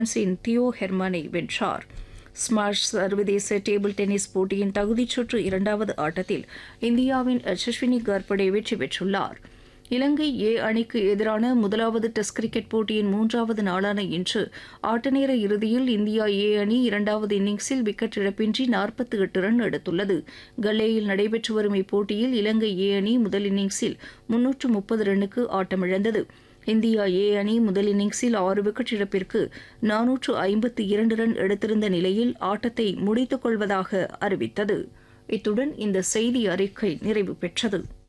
பிரான்சின் தியோ ஹெர்மனை வென்றார். ஸ்மாஷ் சர்வதேச டேபிள் டென்னிஸ் போட்டியின் தகுதிச் சுற்று இரண்டாவது ஆட்டத்தில் இந்தியாவின் யசஸ்வினி கர்படே வெற்றி பெற்றுள்ளார். இலங்கை ஏ அணிக்கு எதிரான முதலாவது டெஸ்ட் கிரிக்கெட் போட்டியின் மூன்றாவது நாளான இன்று ஆட்டநேர இறுதியில் இந்தியா ஏ அணி இரண்டாவது இன்னிங்ஸில் விக்கெட் இழப்பின்றி 48 ரன் எடுத்துள்ளது. கல்லேயில் நடைபெற்று வரும் இப்போட்டியில் இலங்கை ஏ அணி முதல் இன்னிங்ஸில் 330 ரன்னுக்கு ஆட்டமிழந்தது. இந்தியா ஏ அணி முதல் இன்னிங்ஸில் 6 விக்கெட் இழப்பிற்கு 452 ரன் எடுத்திருந்த நிலையில் ஆட்டத்தை முடித்துக் கொள்வதாக அறிவித்தது. இத்துடன் இந்த செய்தி அறிக்கை நிறைவு பெற்றது.